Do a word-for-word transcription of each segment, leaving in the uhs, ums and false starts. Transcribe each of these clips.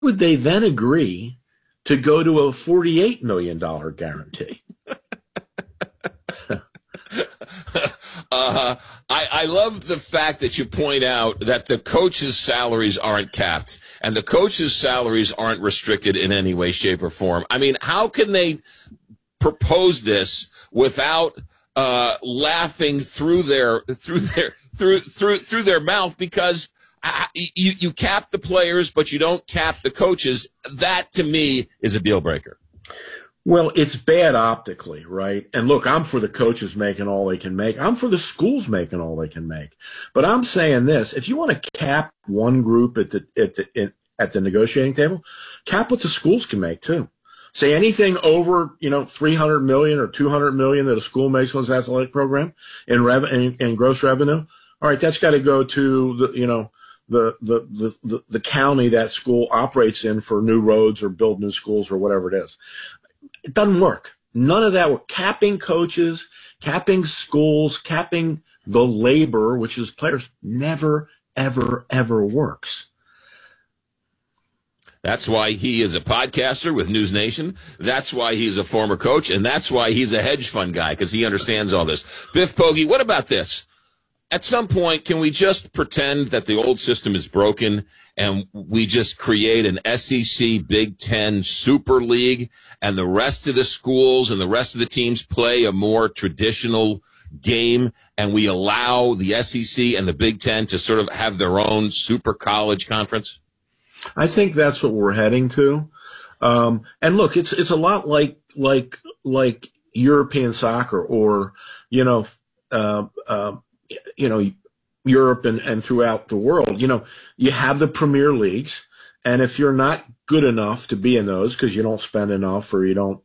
would they then agree to go to a forty-eight million dollars guarantee? uh, I, I love the fact that you point out that the coaches' salaries aren't capped and the coaches' salaries aren't restricted in any way, shape, or form. I mean, how can they propose this without uh, laughing through their through their through through through their mouth? Because uh, you you cap the players, but you don't cap the coaches. That to me is a deal breaker. Well, it's bad optically, right? And look, I'm for the coaches making all they can make. I'm for the schools making all they can make. But I'm saying this: if you want to cap one group at the at the at the negotiating table, cap what the schools can make too. Say anything over, you know, three hundred million or two hundred million that a school makes on its athletic program in rev in, in gross revenue. All right, that's got to go to the, you know, the, the the the the county that school operates in for new roads or build new schools or whatever it is. It doesn't work. None of that. We're capping coaches, capping schools, capping the labor, which is players. Never, ever, ever works. That's why he is a podcaster with News Nation. That's why he's a former coach, and that's why he's a hedge fund guy, because he understands all this. Biff Poggi, what about this? At some point, can we just pretend that the old system is broken and we just create an S E C Big Ten Super League and the rest of the schools and the rest of the teams play a more traditional game, and we allow the S E C and the Big Ten to sort of have their own super college conference? I think that's what we're heading to. Um, and look, it's it's a lot like like like European soccer, or you know, uh, uh, you know, Europe and, and throughout the world. You know, you have the Premier Leagues, and if you're not good enough to be in those because you don't spend enough or you don't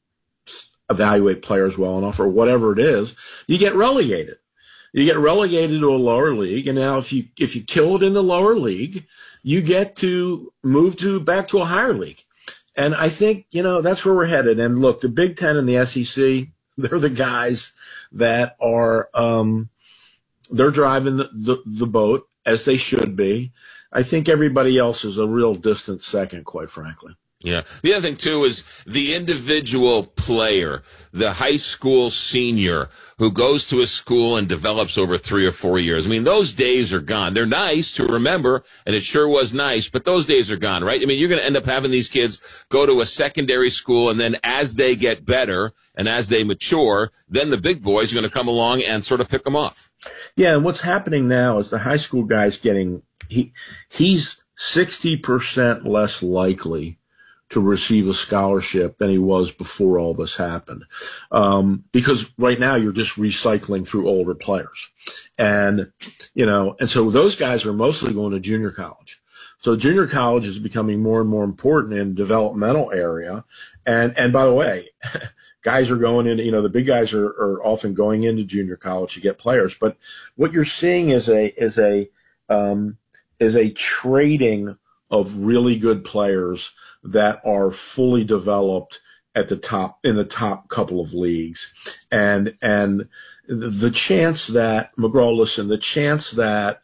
evaluate players well enough or whatever it is, you get relegated. You get relegated to a lower league, and now if you if you kill it in the lower league, you get to move to back to a higher league. And I think, you know, that's where we're headed. And look, the Big Ten and the S E C, they're the guys that are um, they're driving the, the, the boat, as they should be. I think everybody else is a real distant second, quite frankly. Yeah. The other thing, too, is the individual player, the high school senior who goes to a school and develops over three or four years. I mean, those days are gone. They're nice to remember, and it sure was nice, but those days are gone, right? I mean, you're going to end up having these kids go to a secondary school, and then as they get better and as they mature, then the big boys are going to come along and sort of pick them off. Yeah, and what's happening now is the high school guy's getting he he's sixty percent less likely to receive a scholarship than he was before all this happened. Um, because right now you're just recycling through older players. And, you know, and so those guys are mostly going to junior college. So junior college is becoming more and more important in the developmental area. And, and by the way, guys are going into, you know, the big guys are, are often going into junior college to get players. But what you're seeing is a, is a, um, is a trading of really good players that are fully developed at the top, in the top couple of leagues. And, and the chance that, McGraw, listen, the chance that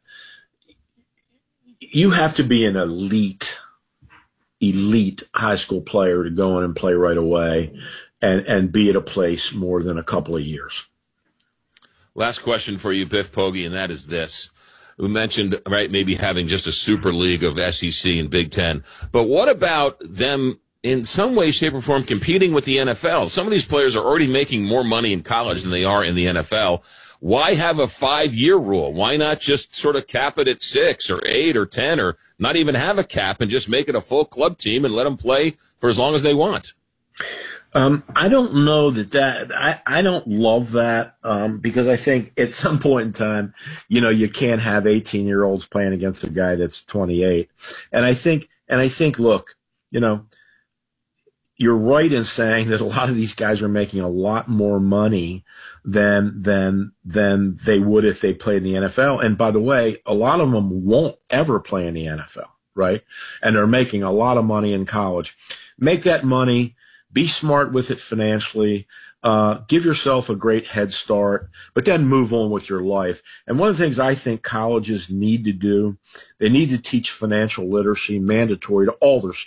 you have to be an elite, elite high school player to go in and play right away and, and be at a place more than a couple of years. Last question for you, Biff Poggi, and that is this. We mentioned, right, maybe having just a super league of S E C and Big Ten. But what about them in some way, shape, or form competing with the N F L? Some of these players are already making more money in college than they are in the N F L. Why have a five-year rule? Why not just sort of cap it at six or eight or ten, or not even have a cap and just make it a full club team and let them play for as long as they want? Um, I don't know that that, I, I don't love that, um, because I think at some point in time, you know, you can't have eighteen year olds playing against a guy that's twenty-eight. And I think, and I think, look, you know, you're right in saying that a lot of these guys are making a lot more money than, than, than they would if they played in the N F L. And by the way, a lot of them won't ever play in the N F L, right? And they're making a lot of money in college. Make that money. Be smart with it financially. Uh, give yourself a great head start, but then move on with your life. And one of the things I think colleges need to do, they need to teach financial literacy mandatory to all their students.